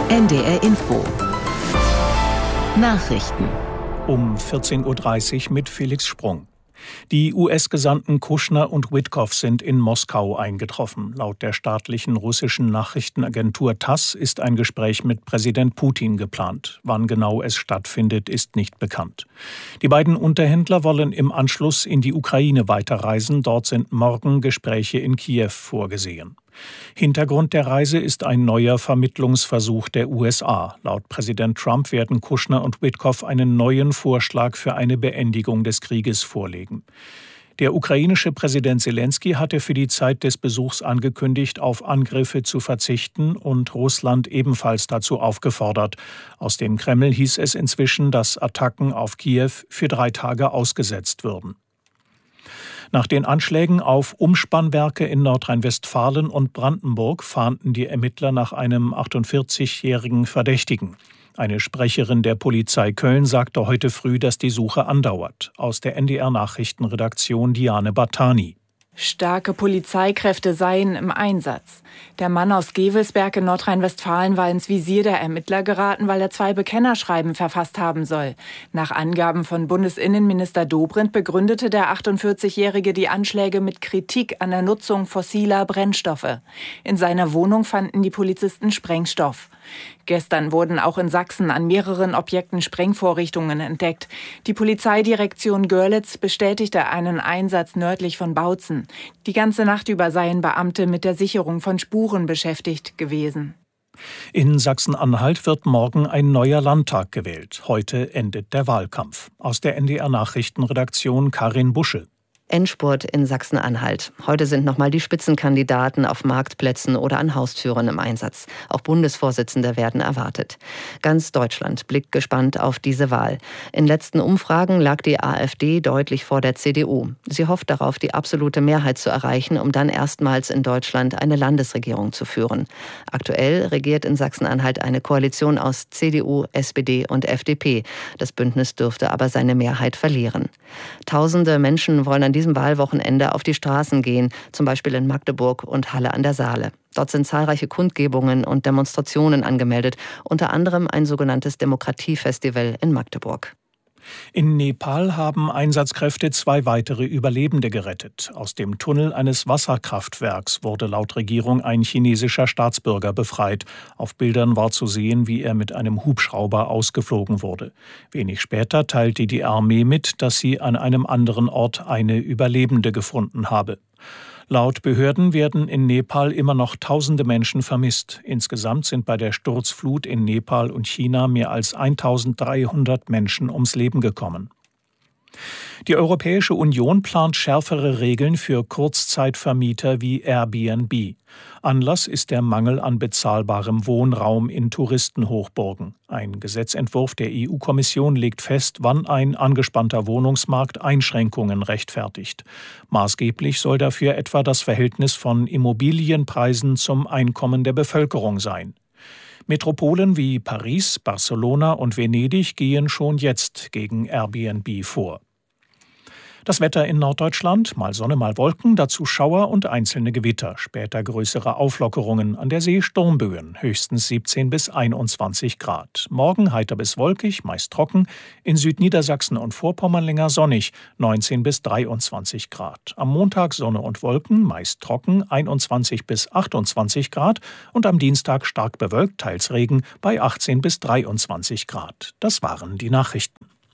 NDR Info. Nachrichten. Um 14:30 Uhr mit Felix Sprung. Die US-Gesandten Kushner und Witkow sind in Moskau eingetroffen. Laut der staatlichen russischen Nachrichtenagentur TASS ist ein Gespräch mit Präsident Putin geplant. Wann genau es stattfindet, ist nicht bekannt. Die beiden Unterhändler wollen im Anschluss in die Ukraine weiterreisen. Dort sind morgen Gespräche in Kiew vorgesehen. Hintergrund der Reise ist ein neuer Vermittlungsversuch der USA. Laut Präsident Trump werden Kushner und Witkow einen neuen Vorschlag für eine Beendigung des Krieges vorlegen. Der ukrainische Präsident Selenskyj hatte für die Zeit des Besuchs angekündigt, auf Angriffe zu verzichten und Russland ebenfalls dazu aufgefordert. Aus dem Kreml hieß es inzwischen, dass Attacken auf Kiew für 3 Tage ausgesetzt würden. Nach den Anschlägen auf Umspannwerke in Nordrhein-Westfalen und Brandenburg fahnden die Ermittler nach einem 48-jährigen Verdächtigen. Eine Sprecherin der Polizei Köln sagte heute früh, dass die Suche andauert. Aus der NDR-Nachrichtenredaktion Diane Bartani. Starke Polizeikräfte seien im Einsatz. Der Mann aus Gevelsberg in Nordrhein-Westfalen war ins Visier der Ermittler geraten, weil er 2 Bekennerschreiben verfasst haben soll. Nach Angaben von Bundesinnenminister Dobrindt begründete der 48-Jährige die Anschläge mit Kritik an der Nutzung fossiler Brennstoffe. In seiner Wohnung fanden die Polizisten Sprengstoff. Gestern wurden auch in Sachsen an mehreren Objekten Sprengvorrichtungen entdeckt. Die Polizeidirektion Görlitz bestätigte einen Einsatz nördlich von Bautzen. Die ganze Nacht über seien Beamte mit der Sicherung von Spuren beschäftigt gewesen. In Sachsen-Anhalt wird morgen ein neuer Landtag gewählt. Heute endet der Wahlkampf. Aus der NDR-Nachrichtenredaktion Karin Busche. Endspurt in Sachsen-Anhalt. Heute sind nochmal die Spitzenkandidaten auf Marktplätzen oder an Haustüren im Einsatz. Auch Bundesvorsitzende werden erwartet. Ganz Deutschland blickt gespannt auf diese Wahl. In letzten Umfragen lag die AfD deutlich vor der CDU. Sie hofft darauf, die absolute Mehrheit zu erreichen, um dann erstmals in Deutschland eine Landesregierung zu führen. Aktuell regiert in Sachsen-Anhalt eine Koalition aus CDU, SPD und FDP. Das Bündnis dürfte aber seine Mehrheit verlieren. Tausende Menschen wollen an diesem Wahlwochenende auf die Straßen gehen, zum Beispiel in Magdeburg und Halle an der Saale. Dort sind zahlreiche Kundgebungen und Demonstrationen angemeldet, unter anderem ein sogenanntes Demokratiefestival in Magdeburg. In Nepal haben Einsatzkräfte 2 weitere Überlebende gerettet. Aus dem Tunnel eines Wasserkraftwerks wurde laut Regierung ein chinesischer Staatsbürger befreit. Auf Bildern war zu sehen, wie er mit einem Hubschrauber ausgeflogen wurde. Wenig später teilte die Armee mit, dass sie an einem anderen Ort eine Überlebende gefunden habe. Laut Behörden werden in Nepal immer noch tausende Menschen vermisst. Insgesamt sind bei der Sturzflut in Nepal und China mehr als 1300 Menschen ums Leben gekommen. Die Europäische Union plant schärfere Regeln für Kurzzeitvermieter wie Airbnb. Anlass ist der Mangel an bezahlbarem Wohnraum in Touristenhochburgen. Ein Gesetzentwurf der EU-Kommission legt fest, wann ein angespannter Wohnungsmarkt Einschränkungen rechtfertigt. Maßgeblich soll dafür etwa das Verhältnis von Immobilienpreisen zum Einkommen der Bevölkerung sein. Metropolen wie Paris, Barcelona und Venedig gehen schon jetzt gegen Airbnb vor. Das Wetter in Norddeutschland, mal Sonne, mal Wolken, dazu Schauer und einzelne Gewitter. Später größere Auflockerungen, an der See Sturmböen, höchstens 17 bis 21 Grad. Morgen heiter bis wolkig, meist trocken, in Südniedersachsen und Vorpommern länger sonnig, 19 bis 23 Grad. Am Montag Sonne und Wolken, meist trocken, 21 bis 28 Grad und am Dienstag stark bewölkt, teils Regen, bei 18 bis 23 Grad. Das waren die Nachrichten.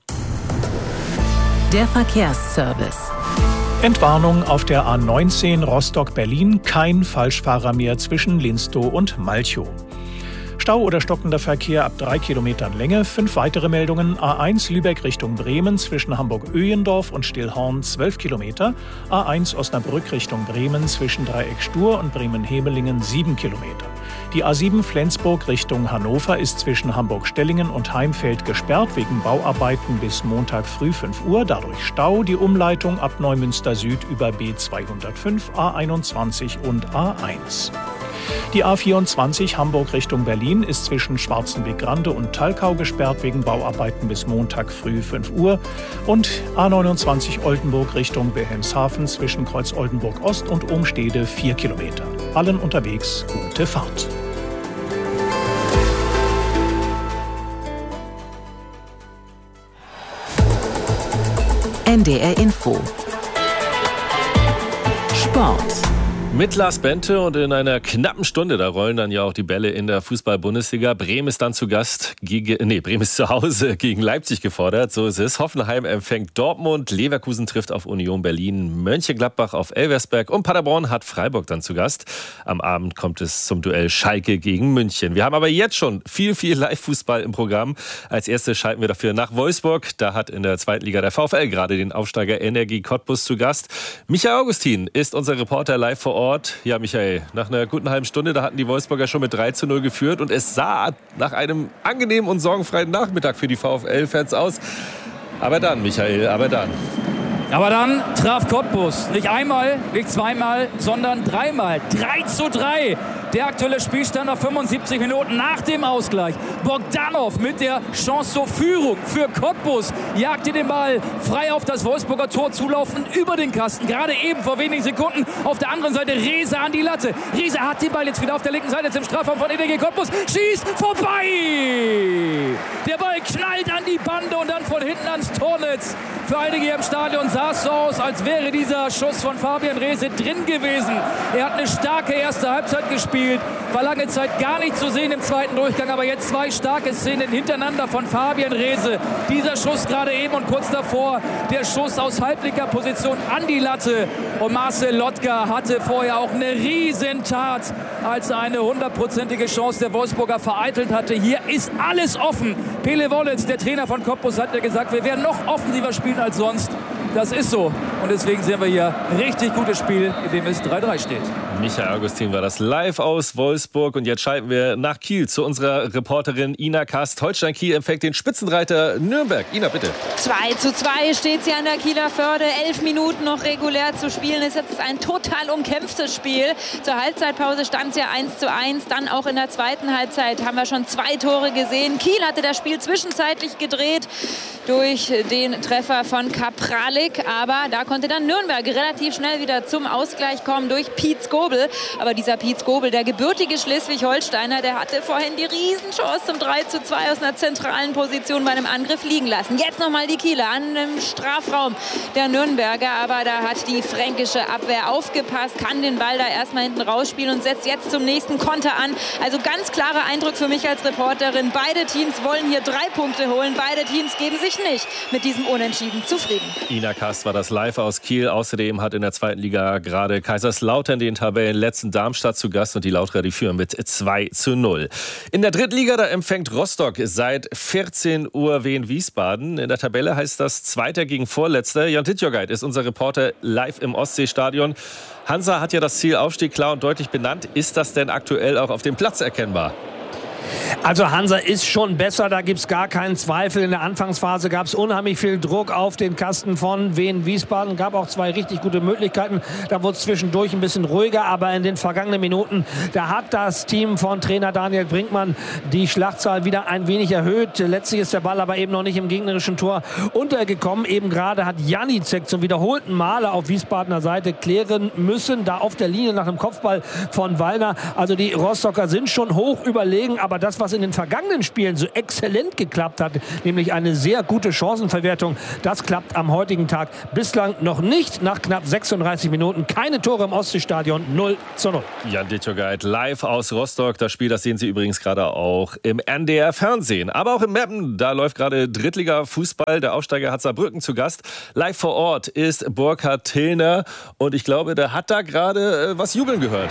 Der Verkehrsservice. Entwarnung auf der A19 Rostock-Berlin, kein Falschfahrer mehr zwischen Linstow und Malchow. Stau oder stockender Verkehr ab 3 Kilometern Länge. 5 weitere Meldungen. A1 Lübeck Richtung Bremen zwischen Hamburg-Öhendorf und Stillhorn 12 Kilometer. A1 Osnabrück Richtung Bremen zwischen Dreieck Stur und Bremen-Hemelingen 7 Kilometer. Die A7 Flensburg Richtung Hannover ist zwischen Hamburg-Stellingen und Heimfeld gesperrt wegen Bauarbeiten bis Montag früh 5 Uhr. Dadurch Stau. Die Umleitung ab Neumünster Süd über B205, A21 und A1. Die A24 Hamburg Richtung Berlin ist zwischen Schwarzenbeck-Grande und Thalkau gesperrt wegen Bauarbeiten bis Montag früh 5 Uhr. Und A29 Oldenburg Richtung Wilhelmshaven zwischen Kreuz Oldenburg Ost und Ohnstede 4 Kilometer. Allen unterwegs gute Fahrt. NDR Info. Sport. Mit Lars Bente und in einer knappen Stunde, da rollen dann ja auch die Bälle in der Fußball-Bundesliga. Bremen ist dann Bremen ist zu Hause gegen Leipzig gefordert, so ist es. Hoffenheim empfängt Dortmund, Leverkusen trifft auf Union Berlin, Mönchengladbach auf Elversberg und Paderborn hat Freiburg dann zu Gast. Am Abend kommt es zum Duell Schalke gegen München. Wir haben aber jetzt schon viel Live-Fußball im Programm. Als erstes schalten wir dafür nach Wolfsburg. Da hat in der zweiten Liga der VfL gerade den Aufsteiger Energie Cottbus zu Gast. Michael Augustin ist unser Reporter live vor Ort. Ja, Michael, nach einer guten halben Stunde, da hatten die Wolfsburger schon mit 3:0 geführt und es sah nach einem angenehmen und sorgenfreien Nachmittag für die VfL-Fans aus. Aber dann, Michael, aber dann traf Cottbus nicht einmal, nicht zweimal, sondern dreimal. 3:3. Der aktuelle Spielstand nach 75 Minuten nach dem Ausgleich. Bogdanov mit der Chance zur Führung für Cottbus. Jagte den Ball frei auf das Wolfsburger Tor zulaufen über den Kasten. Gerade eben vor wenigen Sekunden auf der anderen Seite Rehse an die Latte. Rehse hat den Ball jetzt wieder auf der linken Seite zum Strafraum von Energie Cottbus. Schießt vorbei! Der Ball knallt an die Bande und dann von hinten ans Tornetz. Für einige hier im Stadion sah es so aus, als wäre dieser Schuss von Fabian Rehse drin gewesen. Er hat eine starke erste Halbzeit gespielt. War lange Zeit gar nicht zu sehen im zweiten Durchgang, aber jetzt zwei starke Szenen hintereinander von Fabian Rehse. Dieser Schuss gerade eben und kurz davor der Schuss aus Halblinker-Position an die Latte. Und Marcel Lotka hatte vorher auch eine Riesentat, als er eine 100%ige Chance der Wolfsburger vereitelt hatte. Hier ist alles offen. Pele Wollitz, der Trainer von Cottbus, hat ja gesagt, wir werden noch offensiver spielen als sonst. Das ist so. Und deswegen sehen wir hier ein richtig gutes Spiel, in dem es 3:3 steht. Michael Augustin war das live aus Wolfsburg. Und jetzt schalten wir nach Kiel zu unserer Reporterin Ina Kast. Holstein Kiel empfängt den Spitzenreiter Nürnberg. Ina, bitte. 2:2 steht hier an der Kieler Förde. 11 Minuten noch regulär zu spielen. Es ist jetzt ein total umkämpftes Spiel. Zur Halbzeitpause stand es ja 1:1. Dann auch in der zweiten Halbzeit haben wir schon 2 Tore gesehen. Kiel hatte das Spiel zwischenzeitlich gedreht durch den Treffer von Kapralik. Aber da konnte dann Nürnberg relativ schnell wieder zum Ausgleich kommen durch Pietz Gobel. Aber dieser Pietz Gobel, der gebürtige Schleswig-Holsteiner, der hatte vorhin die Riesenchance zum 3:2 aus einer zentralen Position bei einem Angriff liegen lassen. Jetzt nochmal die Kieler an dem Strafraum der Nürnberger. Aber da hat die fränkische Abwehr aufgepasst, kann den Ball da erstmal hinten rausspielen und setzt jetzt zum nächsten Konter an. Also ganz klarer Eindruck für mich als Reporterin. Beide Teams wollen hier 3 Punkte holen. Beide Teams geben sich nicht mit diesem Unentschieden zufrieden. Ina Kast war das live aus Kiel. Außerdem hat in der zweiten Liga gerade Kaiserslautern den Tabellenletzten Darmstadt zu Gast und die Lauterer, die führen mit 2:0. In der Drittliga, da empfängt Rostock seit 14 Uhr Wien Wiesbaden. In der Tabelle heißt das Zweiter gegen Vorletzter. Jan Dittjogait ist unser Reporter live im Ostseestadion. Hansa hat ja das Ziel Aufstieg klar und deutlich benannt. Ist das denn aktuell auch auf dem Platz erkennbar? Also Hansa ist schon besser, da gibt es gar keinen Zweifel. In der Anfangsphase gab es unheimlich viel Druck auf den Kasten von Wien Wiesbaden. Gab auch 2 richtig gute Möglichkeiten. Da wurde es zwischendurch ein bisschen ruhiger, aber in den vergangenen Minuten, da hat das Team von Trainer Daniel Brinkmann die Schlachtzahl wieder ein wenig erhöht. Letztlich ist der Ball aber eben noch nicht im gegnerischen Tor untergekommen. Eben gerade hat Janicek zum wiederholten Male auf Wiesbadener Seite klären müssen, da auf der Linie nach dem Kopfball von Wallner. Also die Rostocker sind schon hoch überlegen, aber das, was in den vergangenen Spielen so exzellent geklappt hat, nämlich eine sehr gute Chancenverwertung, das klappt am heutigen Tag bislang noch nicht. Nach knapp 36 Minuten keine Tore im Ostseestadion, 0:0. Jan Dittjogait live aus Rostock. Das Spiel, das sehen Sie übrigens gerade auch im NDR Fernsehen. Aber auch in Meppen, da läuft gerade Drittliga-Fußball. Der Aufsteiger hat Saarbrücken zu Gast. Live vor Ort ist Burkhard Tillner. Und ich glaube, der hat da gerade was jubeln gehört.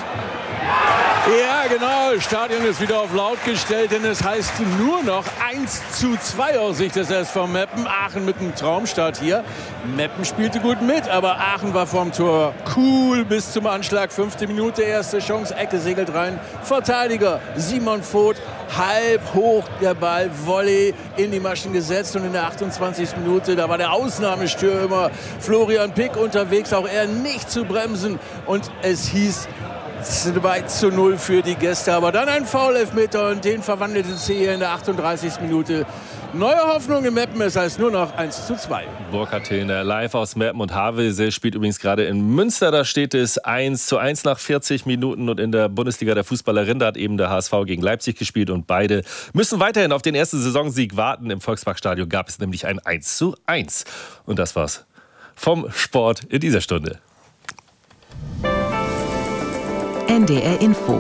Ja, genau. Stadion ist wieder auf laut gestellt, denn es heißt nur noch 1:2 aus Sicht des SV Meppen. Aachen mit einem Traumstart hier. Meppen spielte gut mit, aber Aachen war vorm Tor cool bis zum Anschlag. 5. Minute, erste Chance, Ecke segelt rein. Verteidiger Simon Voth, halb hoch der Ball, Volley in die Maschen gesetzt. Und in der 28. Minute, da war der Ausnahmestürmer Florian Pick unterwegs, auch er nicht zu bremsen. Und es hieß 2:0 für die Gäste, aber dann ein Foul-Elfmeter und den verwandelte sie hier in der 38. Minute. Neue Hoffnung im Meppen, es heißt nur noch 1:2. Burkhard Tillner live aus Meppen und Havelse spielt übrigens gerade in Münster. Da steht es 1:1 nach 40 Minuten und in der Bundesliga der Fußballerin, da hat eben der HSV gegen Leipzig gespielt und beide müssen weiterhin auf den ersten Saisonsieg warten. Im Volksparkstadion gab es nämlich ein 1:1. Und das war's vom Sport in dieser Stunde. NDR Info.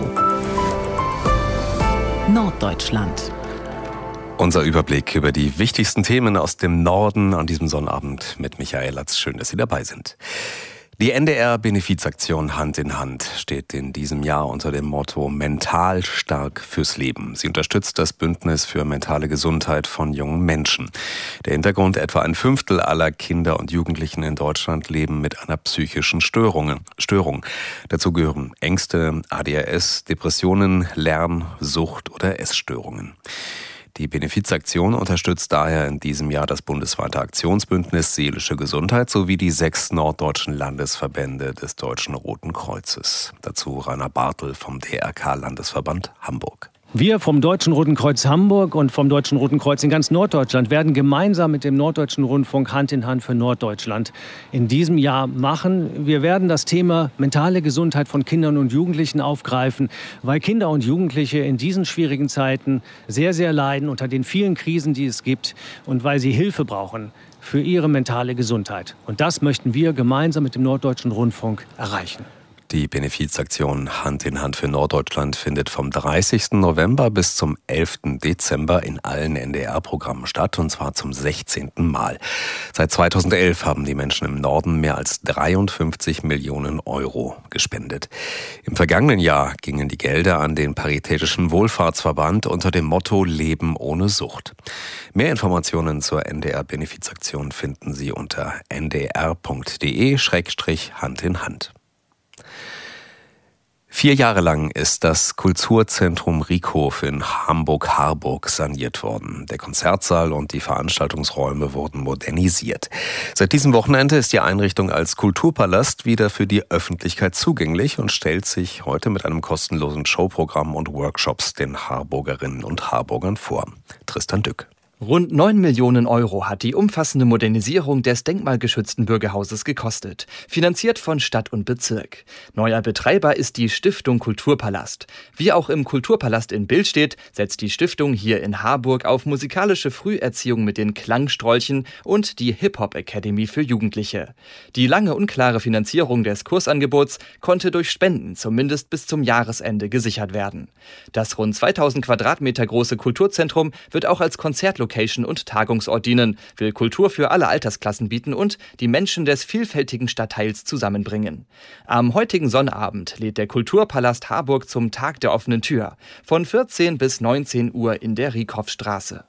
Norddeutschland. Unser Überblick über die wichtigsten Themen aus dem Norden an diesem Sonnabend mit Michael Latz. Schön, dass Sie dabei sind. Die NDR-Benefizaktion Hand in Hand steht in diesem Jahr unter dem Motto Mental stark fürs Leben. Sie unterstützt das Bündnis für mentale Gesundheit von jungen Menschen. Der Hintergrund: etwa ein Fünftel aller Kinder und Jugendlichen in Deutschland leben mit einer psychischen Störung. Dazu gehören Ängste, ADHS, Depressionen, Lern-, Sucht- oder Essstörungen. Die Benefizaktion unterstützt daher in diesem Jahr das bundesweite Aktionsbündnis Seelische Gesundheit sowie die 6 norddeutschen Landesverbände des Deutschen Roten Kreuzes. Dazu Rainer Bartel vom DRK-Landesverband Hamburg. Wir vom Deutschen Roten Kreuz Hamburg und vom Deutschen Roten Kreuz in ganz Norddeutschland werden gemeinsam mit dem Norddeutschen Rundfunk Hand in Hand für Norddeutschland in diesem Jahr machen. Wir werden das Thema mentale Gesundheit von Kindern und Jugendlichen aufgreifen, weil Kinder und Jugendliche in diesen schwierigen Zeiten sehr, sehr leiden unter den vielen Krisen, die es gibt, und weil sie Hilfe brauchen für ihre mentale Gesundheit. Und das möchten wir gemeinsam mit dem Norddeutschen Rundfunk erreichen. Die Benefizaktion Hand in Hand für Norddeutschland findet vom 30. November bis zum 11. Dezember in allen NDR-Programmen statt, und zwar zum 16. Mal. Seit 2011 haben die Menschen im Norden mehr als 53 Millionen Euro gespendet. Im vergangenen Jahr gingen die Gelder an den Paritätischen Wohlfahrtsverband unter dem Motto Leben ohne Sucht. Mehr Informationen zur NDR-Benefizaktion finden Sie unter ndr.de/Hand in Hand. 4 Jahre lang ist das Kulturzentrum Riekhof in Hamburg-Harburg saniert worden. Der Konzertsaal und die Veranstaltungsräume wurden modernisiert. Seit diesem Wochenende ist die Einrichtung als Kulturpalast wieder für die Öffentlichkeit zugänglich und stellt sich heute mit einem kostenlosen Showprogramm und Workshops den Harburgerinnen und Harburgern vor. Tristan Dück. Rund 9 Millionen Euro hat die umfassende Modernisierung des denkmalgeschützten Bürgerhauses gekostet, finanziert von Stadt und Bezirk. Neuer Betreiber ist die Stiftung Kulturpalast. Wie auch im Kulturpalast in Bild steht, setzt die Stiftung hier in Harburg auf musikalische Früherziehung mit den Klangstrolchen und die Hip-Hop Academy für Jugendliche. Die lange unklare Finanzierung des Kursangebots konnte durch Spenden zumindest bis zum Jahresende gesichert werden. Das rund 2000 Quadratmeter große Kulturzentrum wird auch als Konzertlocation und Tagungsort dienen, will Kultur für alle Altersklassen bieten und die Menschen des vielfältigen Stadtteils zusammenbringen. Am heutigen Sonnabend lädt der Kulturpalast Harburg zum Tag der offenen Tür von 14 bis 19 Uhr in der Riekhofstraße.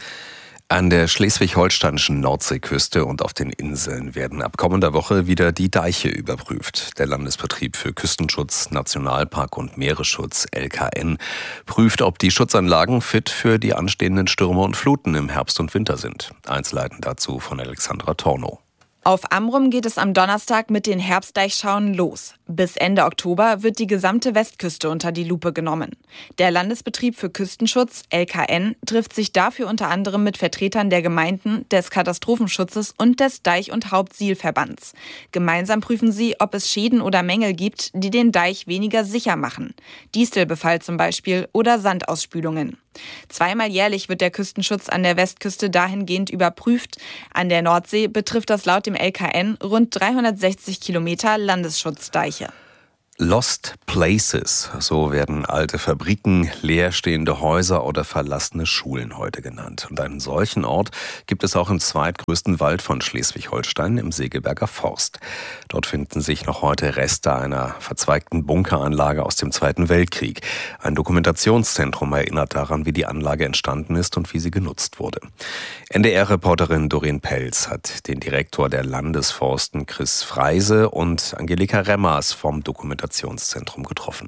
An der schleswig-holsteinischen Nordseeküste und auf den Inseln werden ab kommender Woche wieder die Deiche überprüft. Der Landesbetrieb für Küstenschutz, Nationalpark und Meeresschutz, LKN, prüft, ob die Schutzanlagen fit für die anstehenden Stürme und Fluten im Herbst und Winter sind. Einzelheiten dazu von Alexandra Tornow. Auf Amrum geht es am Donnerstag mit den Herbstdeichschauen los. Bis Ende Oktober wird die gesamte Westküste unter die Lupe genommen. Der Landesbetrieb für Küstenschutz, LKN, trifft sich dafür unter anderem mit Vertretern der Gemeinden, des Katastrophenschutzes und des Deich- und Hauptsielverbands. Gemeinsam prüfen sie, ob es Schäden oder Mängel gibt, die den Deich weniger sicher machen. Distelbefall zum Beispiel oder Sandausspülungen. 2-mal jährlich wird der Küstenschutz an der Westküste dahingehend überprüft. An der Nordsee betrifft das laut dem LKN rund 360 Kilometer Landesschutzdeiche. Lost Places, so werden alte Fabriken, leerstehende Häuser oder verlassene Schulen heute genannt. Und einen solchen Ort gibt es auch im zweitgrößten Wald von Schleswig-Holstein, im Segeberger Forst. Dort finden sich noch heute Reste einer verzweigten Bunkeranlage aus dem Zweiten Weltkrieg. Ein Dokumentationszentrum erinnert daran, wie die Anlage entstanden ist und wie sie genutzt wurde. NDR-Reporterin Doreen Pelz hat den Direktor der Landesforsten Chris Freise und Angelika Remmers vom Dokumentationszentrum getroffen.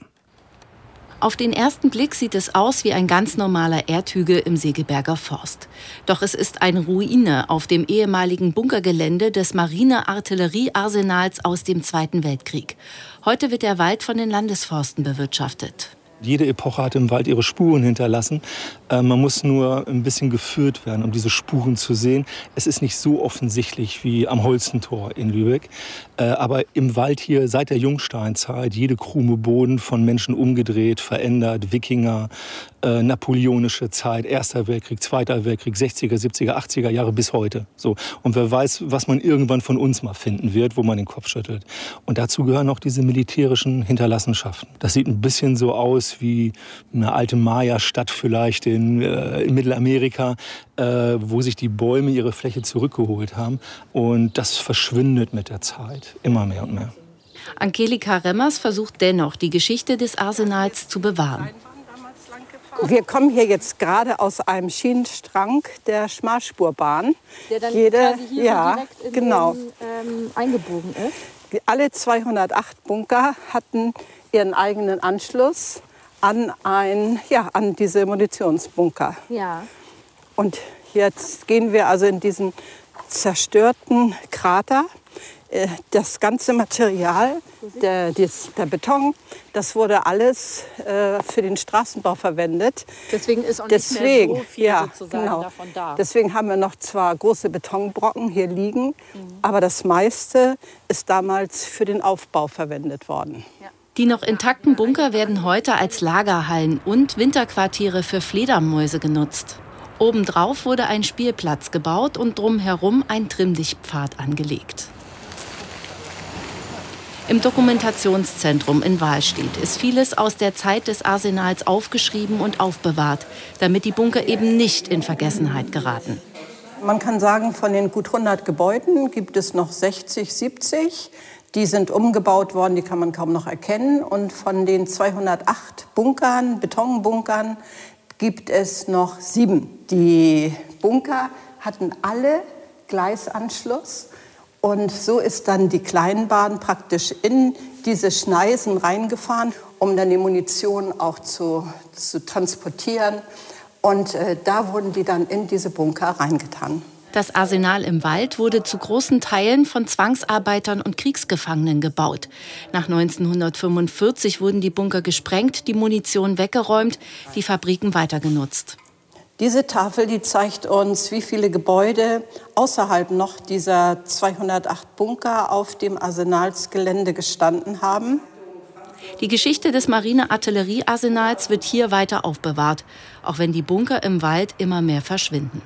Auf den ersten Blick sieht es aus wie ein ganz normaler Erdhügel im Segeberger Forst. Doch es ist eine Ruine auf dem ehemaligen Bunkergelände des Marine-Artillerie-Arsenals aus dem Zweiten Weltkrieg. Heute wird der Wald von den Landesforsten bewirtschaftet. Jede Epoche hat im Wald ihre Spuren hinterlassen. Man muss nur ein bisschen geführt werden, um diese Spuren zu sehen. Es ist nicht so offensichtlich wie am Holstentor in Lübeck. Aber im Wald hier seit der Jungsteinzeit jede Krume Boden von Menschen umgedreht, verändert, Wikinger, napoleonische Zeit, Erster Weltkrieg, Zweiter Weltkrieg, 60er, 70er, 80er Jahre bis heute. So. Und wer weiß, was man irgendwann von uns mal finden wird, wo man den Kopf schüttelt. Und dazu gehören auch diese militärischen Hinterlassenschaften. Das sieht ein bisschen so aus wie eine alte Maya-Stadt vielleicht in Mittelamerika, wo sich die Bäume ihre Fläche zurückgeholt haben. Und das verschwindet mit der Zeit immer mehr und mehr. Angelika Remmers versucht dennoch, die Geschichte des Arsenals zu bewahren. Wir kommen hier jetzt gerade aus einem Schienenstrang der Schmalspurbahn. Der dann quasi hier direkt in genau. Eingebogen ist. Alle 208 Bunker hatten ihren eigenen Anschluss an diese Munitionsbunker. Ja. Und jetzt gehen wir also in diesen zerstörten Krater. Das ganze Material, der Beton, das wurde alles für den Straßenbau verwendet. Deswegen ist auch nicht mehr so viel sozusagen davon da. Deswegen haben wir noch zwar große Betonbrocken hier liegen, aber das meiste ist damals für den Aufbau verwendet worden. Ja. Die noch intakten Bunker werden heute als Lagerhallen und Winterquartiere für Fledermäuse genutzt. Obendrauf wurde ein Spielplatz gebaut und drumherum ein Trimmlichtpfad angelegt. Im Dokumentationszentrum in Wahlstedt ist vieles aus der Zeit des Arsenals aufgeschrieben und aufbewahrt, damit die Bunker eben nicht in Vergessenheit geraten. Man kann sagen, von den gut 100 Gebäuden gibt es noch 60, 70. Die sind umgebaut worden, die kann man kaum noch erkennen. Und von den 208 Bunkern, Betonbunkern, gibt es noch 7. Die Bunker hatten alle Gleisanschluss. Und so ist dann die Kleinbahn praktisch in diese Schneisen reingefahren, um dann die Munition auch zu transportieren. Und da wurden die dann in diese Bunker reingetan. Das Arsenal im Wald wurde zu großen Teilen von Zwangsarbeitern und Kriegsgefangenen gebaut. Nach 1945 wurden die Bunker gesprengt, die Munition weggeräumt, die Fabriken weitergenutzt. Diese Tafel, die zeigt uns, wie viele Gebäude außerhalb noch dieser 208 Bunker auf dem Arsenalsgelände gestanden haben. Die Geschichte des Marine-Artillerie-Arsenals wird hier weiter aufbewahrt, auch wenn die Bunker im Wald immer mehr verschwinden.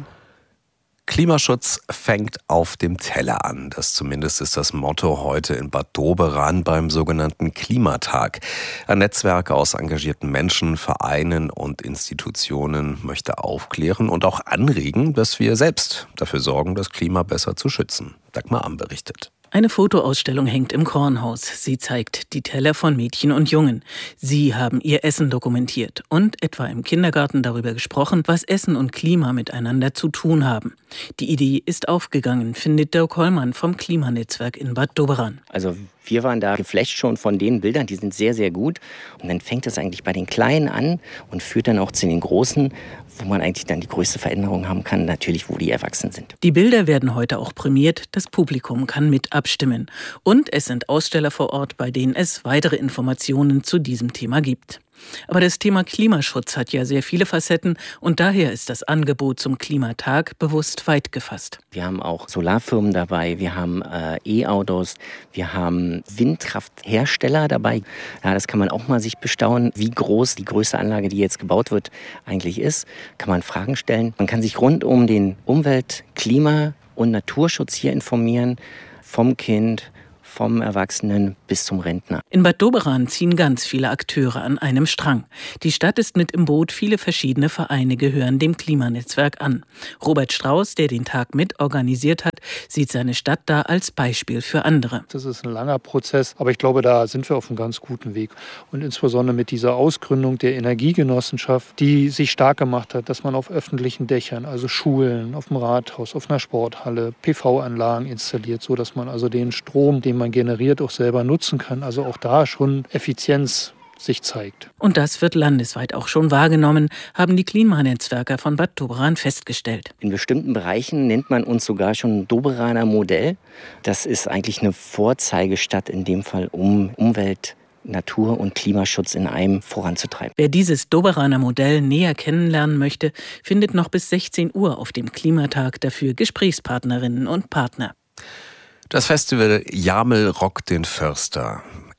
Klimaschutz fängt auf dem Teller an. Das zumindest ist das Motto heute in Bad Doberan beim sogenannten Klimatag. Ein Netzwerk aus engagierten Menschen, Vereinen und Institutionen möchte aufklären und auch anregen, dass wir selbst dafür sorgen, das Klima besser zu schützen. Dagmar Am berichtet. Eine Fotoausstellung hängt im Kornhaus. Sie zeigt die Teller von Mädchen und Jungen. Sie haben ihr Essen dokumentiert und etwa im Kindergarten darüber gesprochen, was Essen und Klima miteinander zu tun haben. Die Idee ist aufgegangen, findet Dirk Hollmann vom Klimanetzwerk in Bad Doberan. Also wir waren da geflasht schon von den Bildern, die sind sehr, sehr gut. Und dann fängt es eigentlich bei den Kleinen an und führt dann auch zu den Großen, wo man eigentlich dann die größte Veränderung haben kann, natürlich wo die Erwachsenen sind. Die Bilder werden heute auch prämiert, das Publikum kann mit abstimmen. Und es sind Aussteller vor Ort, bei denen es weitere Informationen zu diesem Thema gibt. Aber das Thema Klimaschutz hat ja sehr viele Facetten und daher ist das Angebot zum Klimatag bewusst weit gefasst. Wir haben auch Solarfirmen dabei, wir haben E-Autos, wir haben Windkrafthersteller dabei. Ja, das kann man auch mal sich bestaunen, wie groß die größte Anlage, die jetzt gebaut wird, eigentlich ist. Kann man Fragen stellen. Man kann sich rund um den Umwelt-, Klima- und Naturschutz hier informieren, vom Kind, vom Erwachsenen bis zum Rentner. In Bad Doberan ziehen ganz viele Akteure an einem Strang. Die Stadt ist mit im Boot, viele verschiedene Vereine gehören dem Klimanetzwerk an. Robert Strauß, der den Tag mitorganisiert hat, sieht seine Stadt da als Beispiel für andere. Das ist ein langer Prozess, aber ich glaube, da sind wir auf einem ganz guten Weg. Und insbesondere mit dieser Ausgründung der Energiegenossenschaft, die sich stark gemacht hat, dass man auf öffentlichen Dächern, also Schulen, auf dem Rathaus, auf einer Sporthalle, PV-Anlagen installiert, sodass man also den Strom, den man generiert, auch selber nutzen kann. Also auch da schon Effizienz sich zeigt. Und das wird landesweit auch schon wahrgenommen, haben die Klimanetzwerker von Bad Doberan festgestellt. In bestimmten Bereichen nennt man uns sogar schon Doberaner Modell. Das ist eigentlich eine Vorzeigestadt in dem Fall, um Umwelt, Natur- und Klimaschutz in einem voranzutreiben. Wer dieses Doberaner Modell näher kennenlernen möchte, findet noch bis 16 Uhr auf dem Klimatag dafür Gesprächspartnerinnen und Partner. Das Festival Jamel rockt den Förster.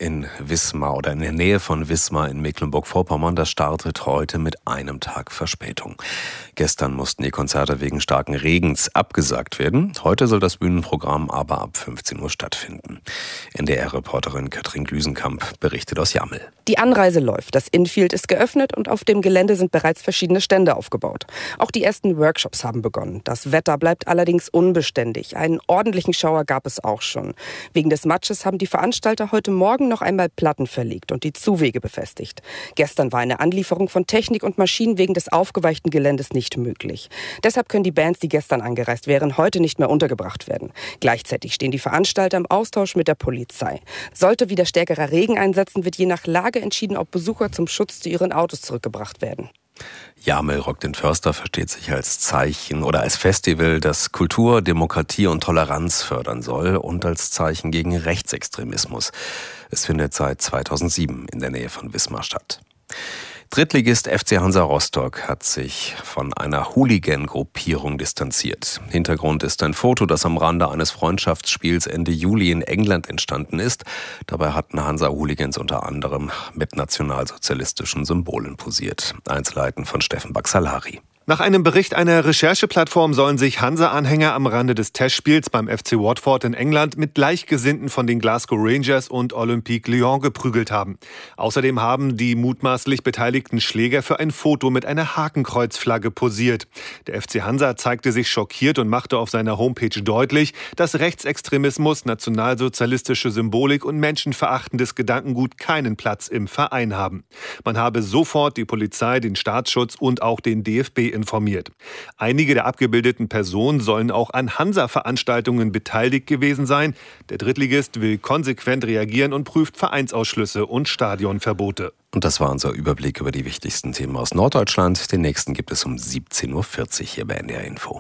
in Wismar oder in der Nähe von Wismar in Mecklenburg-Vorpommern, das startet heute mit einem Tag Verspätung. Gestern mussten die Konzerte wegen starken Regens abgesagt werden. Heute soll das Bühnenprogramm aber ab 15 Uhr stattfinden. NDR-Reporterin Katrin Glüsenkamp berichtet aus Jamel. Die Anreise läuft, das Infield ist geöffnet und auf dem Gelände sind bereits verschiedene Stände aufgebaut. Auch die ersten Workshops haben begonnen. Das Wetter bleibt allerdings unbeständig. Einen ordentlichen Schauer gab es auch schon. Wegen des Matsches haben die Veranstalter heute Morgen noch einmal Platten verlegt und die Zuwege befestigt. Gestern war eine Anlieferung von Technik und Maschinen wegen des aufgeweichten Geländes nicht möglich. Deshalb können die Bands, die gestern angereist wären, heute nicht mehr untergebracht werden. Gleichzeitig stehen die Veranstalter im Austausch mit der Polizei. Sollte wieder stärkerer Regen einsetzen, wird je nach Lage entschieden, ob Besucher zum Schutz zu ihren Autos zurückgebracht werden. Jamel Rock den Förster versteht sich als Zeichen oder als Festival, das Kultur, Demokratie und Toleranz fördern soll und als Zeichen gegen Rechtsextremismus. Es findet seit 2007 in der Nähe von Wismar statt. Drittligist FC Hansa Rostock hat sich von einer Hooligan-Gruppierung distanziert. Hintergrund ist ein Foto, das am Rande eines Freundschaftsspiels Ende Juli in England entstanden ist. Dabei hatten Hansa-Hooligans unter anderem mit nationalsozialistischen Symbolen posiert. Einzelheiten von Steffen Baxalari. Nach einem Bericht einer Rechercheplattform sollen sich Hansa-Anhänger am Rande des Testspiels beim FC Watford in England mit Gleichgesinnten von den Glasgow Rangers und Olympique Lyon geprügelt haben. Außerdem haben die mutmaßlich beteiligten Schläger für ein Foto mit einer Hakenkreuzflagge posiert. Der FC Hansa zeigte sich schockiert und machte auf seiner Homepage deutlich, dass Rechtsextremismus, nationalsozialistische Symbolik und menschenverachtendes Gedankengut keinen Platz im Verein haben. Man habe sofort die Polizei, den Staatsschutz und auch den DFB informiert. Einige der abgebildeten Personen sollen auch an Hansa-Veranstaltungen beteiligt gewesen sein. Der Drittligist will konsequent reagieren und prüft Vereinsausschlüsse und Stadionverbote. Und das war unser Überblick über die wichtigsten Themen aus Norddeutschland. Den nächsten gibt es um 17.40 Uhr hier bei NDR Info.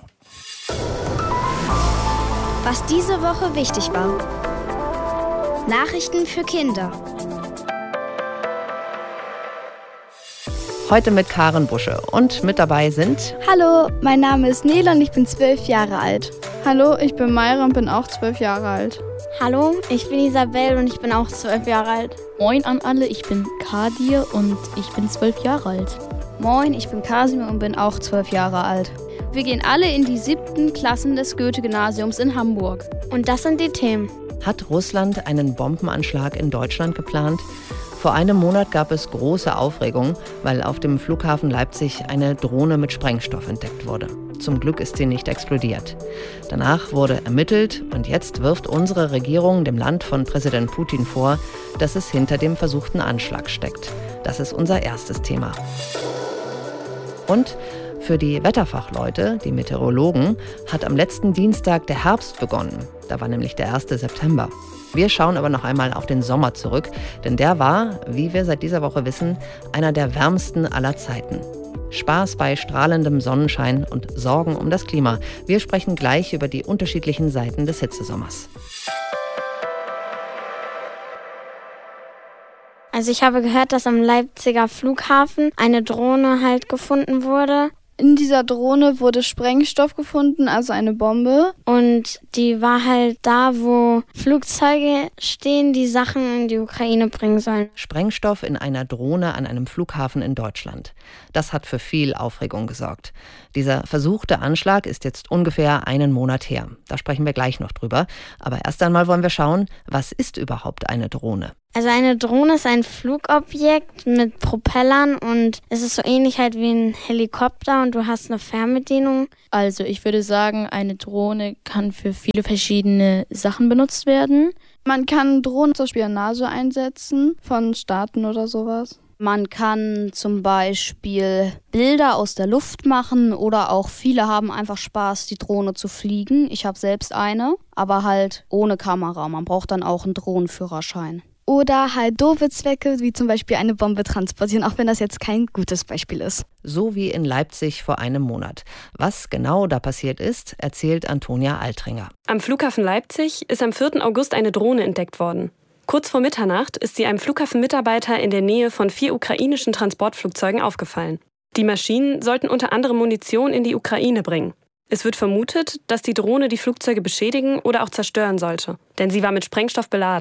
Was diese Woche wichtig war. Nachrichten für Kinder. Heute mit Karen Busche und mit dabei sind... Hallo, mein Name ist Nele und ich bin 12 Jahre alt. Hallo, ich bin Mayra und bin auch 12 Jahre alt. Hallo, ich bin Isabel und ich bin auch 12 Jahre alt. Moin an alle, ich bin Kadir und ich bin 12 Jahre alt. Moin, ich bin Kasimir und bin auch 12 Jahre alt. Wir gehen alle in die 7. Klassen des Goethe-Gymnasiums in Hamburg. Und das sind die Themen. Hat Russland einen Bombenanschlag in Deutschland geplant? Vor einem Monat gab es große Aufregung, weil auf dem Flughafen Leipzig eine Drohne mit Sprengstoff entdeckt wurde. Zum Glück ist sie nicht explodiert. Danach wurde ermittelt und jetzt wirft unsere Regierung dem Land von Präsident Putin vor, dass es hinter dem versuchten Anschlag steckt. Das ist unser erstes Thema. Und für die Wetterfachleute, die Meteorologen, hat am letzten Dienstag der Herbst begonnen. Da war nämlich der 1. September. Wir schauen aber noch einmal auf den Sommer zurück, denn der war, wie wir seit dieser Woche wissen, einer der wärmsten aller Zeiten. Spaß bei strahlendem Sonnenschein und Sorgen um das Klima. Wir sprechen gleich über die unterschiedlichen Seiten des Hitzesommers. Also ich habe gehört, dass am Leipziger Flughafen eine Drohne halt gefunden wurde. In dieser Drohne wurde Sprengstoff gefunden, also eine Bombe. Und die war halt da, wo Flugzeuge stehen, die Sachen in die Ukraine bringen sollen. Sprengstoff in einer Drohne an einem Flughafen in Deutschland. Das hat für viel Aufregung gesorgt. Dieser versuchte Anschlag ist jetzt ungefähr einen Monat her. Da sprechen wir gleich noch drüber. Aber erst einmal wollen wir schauen, was ist überhaupt eine Drohne? Also eine Drohne ist ein Flugobjekt mit Propellern und es ist so ähnlich halt wie ein Helikopter und du hast eine Fernbedienung. Also ich würde sagen, eine Drohne kann für viele verschiedene Sachen benutzt werden. Man kann Drohnen zur Spionage einsetzen von Staaten oder sowas. Man kann zum Beispiel Bilder aus der Luft machen oder auch viele haben einfach Spaß, die Drohne zu fliegen. Ich habe selbst eine, aber halt ohne Kamera. Man braucht dann auch einen Drohnenführerschein. Oder halt doofe Zwecke, wie zum Beispiel eine Bombe transportieren, auch wenn das jetzt kein gutes Beispiel ist. So wie in Leipzig vor einem Monat. Was genau da passiert ist, erzählt Antonia Altringer. Am Flughafen Leipzig ist am 4. August eine Drohne entdeckt worden. Kurz vor Mitternacht ist sie einem Flughafenmitarbeiter in der Nähe von 4 ukrainischen Transportflugzeugen aufgefallen. Die Maschinen sollten unter anderem Munition in die Ukraine bringen. Es wird vermutet, dass die Drohne die Flugzeuge beschädigen oder auch zerstören sollte, denn sie war mit Sprengstoff beladen.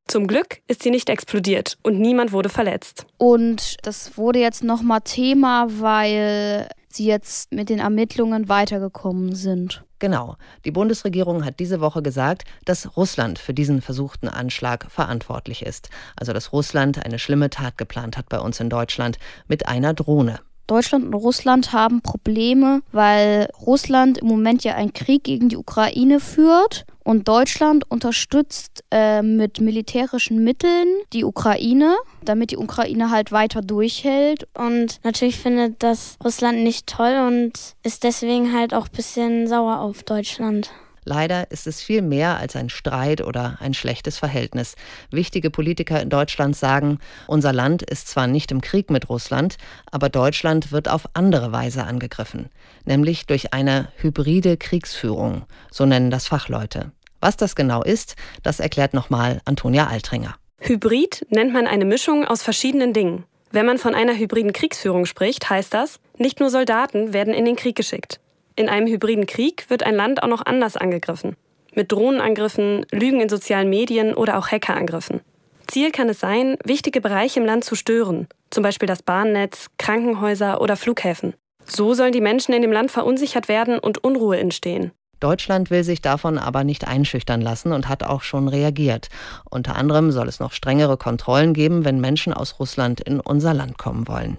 Zum Glück ist sie nicht explodiert und niemand wurde verletzt. Und das wurde jetzt nochmal Thema, weil sie jetzt mit den Ermittlungen weitergekommen sind. Genau. Die Bundesregierung hat diese Woche gesagt, dass Russland für diesen versuchten Anschlag verantwortlich ist. Also dass Russland eine schlimme Tat geplant hat bei uns in Deutschland mit einer Drohne. Deutschland und Russland haben Probleme, weil Russland im Moment ja einen Krieg gegen die Ukraine führt und Deutschland unterstützt mit militärischen Mitteln die Ukraine, damit die Ukraine halt weiter durchhält. Und natürlich findet das Russland nicht toll und ist deswegen halt auch ein bisschen sauer auf Deutschland. Leider ist es viel mehr als ein Streit oder ein schlechtes Verhältnis. Wichtige Politiker in Deutschland sagen, unser Land ist zwar nicht im Krieg mit Russland, aber Deutschland wird auf andere Weise angegriffen. Nämlich durch eine hybride Kriegsführung, so nennen das Fachleute. Was das genau ist, das erklärt nochmal Antonia Altringer. Hybrid nennt man eine Mischung aus verschiedenen Dingen. Wenn man von einer hybriden Kriegsführung spricht, heißt das, nicht nur Soldaten werden in den Krieg geschickt. In einem hybriden Krieg wird ein Land auch noch anders angegriffen. Mit Drohnenangriffen, Lügen in sozialen Medien oder auch Hackerangriffen. Ziel kann es sein, wichtige Bereiche im Land zu stören. Zum Beispiel das Bahnnetz, Krankenhäuser oder Flughäfen. So sollen die Menschen in dem Land verunsichert werden und Unruhe entstehen. Deutschland will sich davon aber nicht einschüchtern lassen und hat auch schon reagiert. Unter anderem soll es noch strengere Kontrollen geben, wenn Menschen aus Russland in unser Land kommen wollen.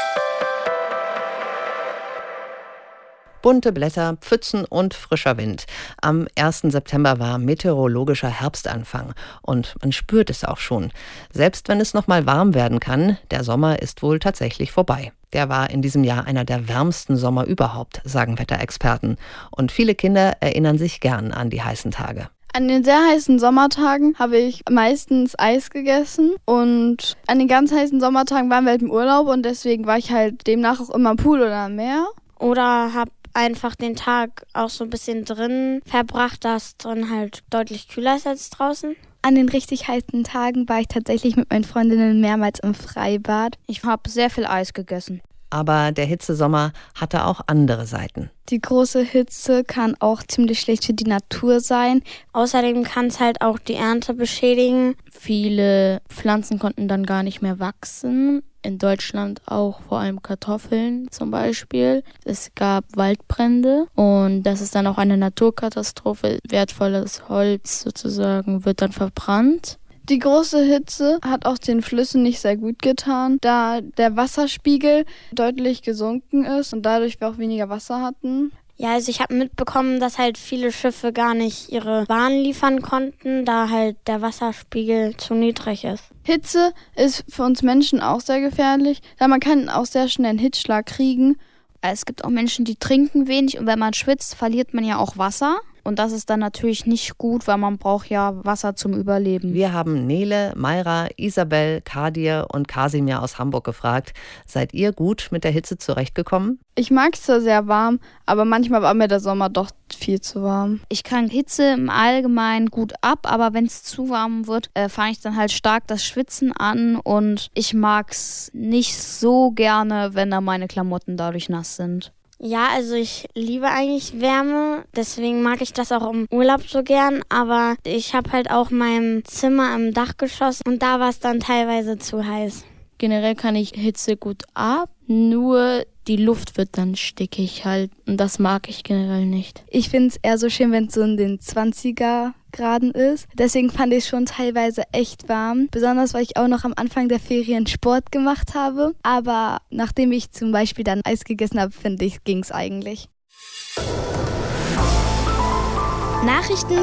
Bunte Blätter, Pfützen und frischer Wind. Am 1. September war meteorologischer Herbstanfang und man spürt es auch schon. Selbst wenn es noch mal warm werden kann, der Sommer ist wohl tatsächlich vorbei. Der war in diesem Jahr einer der wärmsten Sommer überhaupt, sagen Wetterexperten. Und viele Kinder erinnern sich gern an die heißen Tage. An den sehr heißen Sommertagen habe ich meistens Eis gegessen und an den ganz heißen Sommertagen waren wir halt im Urlaub und deswegen war ich halt demnach auch immer am Pool oder am Meer. Oder habe einfach den Tag auch so ein bisschen drin verbracht, dass drin halt deutlich kühler ist als draußen. An den richtig heißen Tagen war ich tatsächlich mit meinen Freundinnen mehrmals im Freibad. Ich habe sehr viel Eis gegessen. Aber der Hitzesommer hatte auch andere Seiten. Die große Hitze kann auch ziemlich schlecht für die Natur sein. Außerdem kann es halt auch die Ernte beschädigen. Viele Pflanzen konnten dann gar nicht mehr wachsen. In Deutschland auch vor allem Kartoffeln zum Beispiel. Es gab Waldbrände und das ist dann auch eine Naturkatastrophe. Wertvolles Holz sozusagen wird dann verbrannt. Die große Hitze hat auch den Flüssen nicht sehr gut getan, da der Wasserspiegel deutlich gesunken ist und dadurch wir auch weniger Wasser hatten. Ja, also ich habe mitbekommen, dass halt viele Schiffe gar nicht ihre Waren liefern konnten, da halt der Wasserspiegel zu niedrig ist. Hitze ist für uns Menschen auch sehr gefährlich, da man kann auch sehr schnell einen Hitzschlag kriegen. Es gibt auch Menschen, die trinken wenig und wenn man schwitzt, verliert man ja auch Wasser. Und das ist dann natürlich nicht gut, weil man braucht ja Wasser zum Überleben. Wir haben Nele, Mayra, Isabel, Kadir und Kasimir aus Hamburg gefragt. Seid ihr gut mit der Hitze zurechtgekommen? Ich mag es zwar sehr warm, aber manchmal war mir der Sommer doch viel zu warm. Ich kann Hitze im Allgemeinen gut ab, aber wenn es zu warm wird, fange ich dann halt stark das Schwitzen an und ich mag es nicht so gerne, wenn dann meine Klamotten dadurch nass sind. Ja, also ich liebe eigentlich Wärme, deswegen mag ich das auch im Urlaub so gern, aber ich habe halt auch mein Zimmer im Dachgeschoss und da war es dann teilweise zu heiß. Generell kann ich Hitze gut ab, nur die Luft wird dann stickig halt und das mag ich generell nicht. Ich finde es eher so schön, wenn es so in den 20er Graden ist. Deswegen fand ich es schon teilweise echt warm. Besonders, weil ich auch noch am Anfang der Ferien Sport gemacht habe. Aber nachdem ich zum Beispiel dann Eis gegessen habe, finde ich, ging es eigentlich. Nachrichten